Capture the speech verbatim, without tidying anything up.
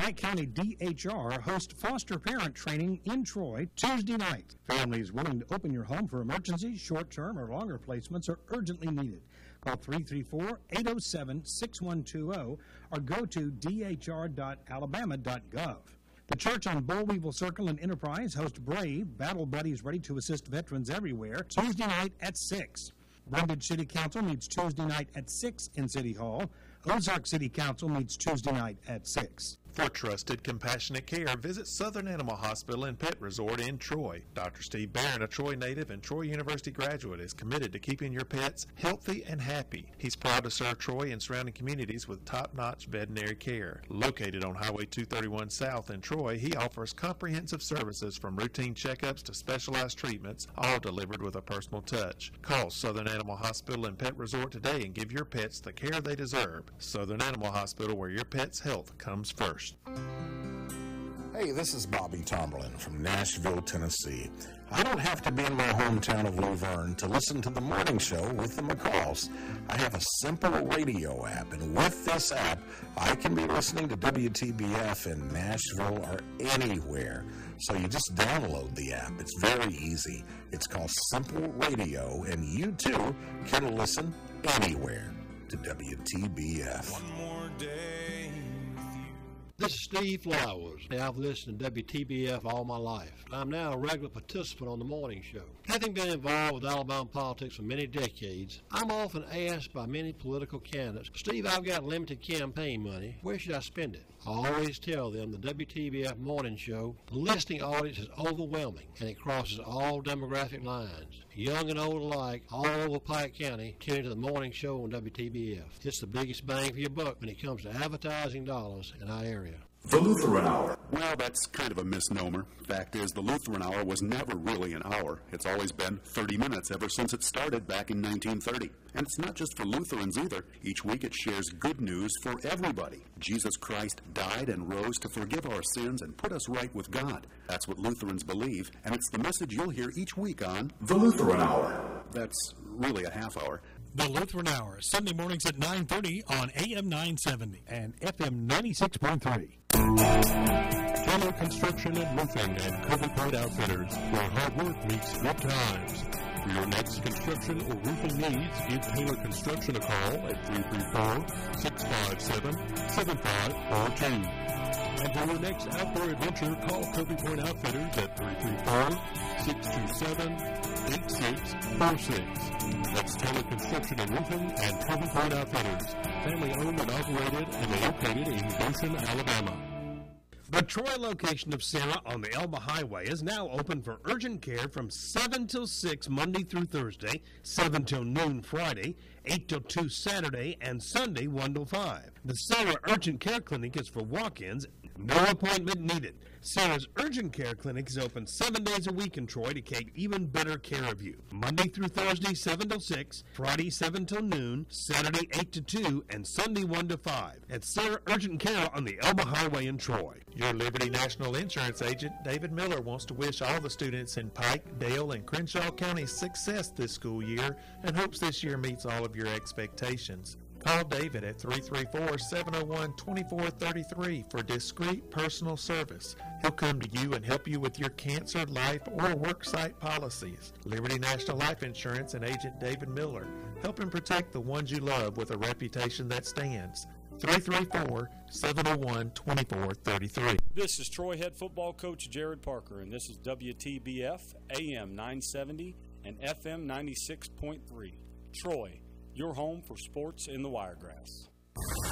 Pike County D H R hosts foster parent training in Troy Tuesday night. Families willing to open your home for emergencies, short-term, or longer placements are urgently needed. Call three three four, eight oh seven, six one two oh or go to d h r dot alabama dot gov. The church on Bullweevil Circle and Enterprise hosts Brave, Battle Buddies ready to assist veterans everywhere, Tuesday night at six. Brundage City Council meets Tuesday night at six in City Hall. Ozark City Council meets Tuesday night at six. For trusted, compassionate care, visit Southern Animal Hospital and Pet Resort in Troy. Doctor Steve Barron, a Troy native and Troy University graduate, is committed to keeping your pets healthy and happy. He's proud to serve Troy and surrounding communities with top-notch veterinary care. Located on Highway two thirty-one South in Troy, he offers comprehensive services from routine checkups to specialized treatments, all delivered with a personal touch. Call Southern Animal Hospital and Pet Resort today and give your pets the care they deserve. Southern Animal Hospital, where your pet's health comes first. Hey, this is Bobby Tomberlin from Nashville, Tennessee. I don't have to be in my hometown of Luverne to listen to the morning show with the McCalls. I have a simple radio app, and with this app, I can be listening to W T B F in Nashville or anywhere. So you just download the app. It's very easy. It's called Simple Radio, and you too can listen anywhere to W T B F. One more day. This is Steve Flowers. I've listened to W T B F all my life. I'm now a regular participant on the morning show. Having been involved with Alabama politics for many decades, I'm often asked by many political candidates, Steve, I've got limited campaign money. Where should I spend it? I always tell them the W T B F morning show, the listening audience is overwhelming, and it crosses all demographic lines. Young and old alike, all over Pike County, tune into the morning show on W T B F. It's the biggest bang for your buck when it comes to advertising dollars in our area. The Lutheran Hour. Well, that's kind of a misnomer. Fact is, the Lutheran Hour was never really an hour. It's always been thirty minutes ever since it started back in nineteen thirty. And it's not just for Lutherans either. Each week it shares good news for everybody. Jesus Christ died and rose to forgive our sins and put us right with God. That's what Lutherans believe, and it's the message you'll hear each week on The Lutheran Hour. That's really a half hour. The Lutheran Hour, Sunday mornings at nine thirty on A M nine seventy and F M ninety-six point three. Taylor Construction and Roofing and Covey Point Outfitters, where hard work meets good times. For your next construction or roofing needs, give Taylor Construction a call at three three four, six five seven, seven five four two. And for your next outdoor adventure, call Covey Point Outfitters at three three four, six two seven, eight six four six. That's Taylor Construction and Roofing and Covey Point Outfitters, family owned and operated and located in Goshen, Alabama. The Troy location of Sarah on the Elba Highway is now open for urgent care from seven till six Monday through Thursday, seven till noon Friday, eight till two Saturday, and Sunday one till five. The Sarah Urgent Care Clinic is for walk-ins, no appointment needed. Sarah's Urgent Care Clinic is open seven days a week in Troy to take even better care of you. Monday through Thursday, seven till six, Friday, seven till noon, Saturday, eight to two, and Sunday, one to five. At Sarah Urgent Care on the Elba Highway in Troy. Your Liberty National Insurance agent, David Miller, wants to wish all the students in Pike, Dale, and Crenshaw counties success this school year and hopes this year meets all of your expectations. Call David at three three four, seven oh one, two four three three for discreet personal service. He'll come to you and help you with your cancer, life, or worksite policies. Liberty National Life Insurance and agent David Miller, helping protect the ones you love with a reputation that stands. three three four, seven oh one, two four three three. This is Troy head football coach Jared Parker, and this is W T B F, A M nine seventy and F M ninety-six point three. Troy, your home for sports in the Wiregrass.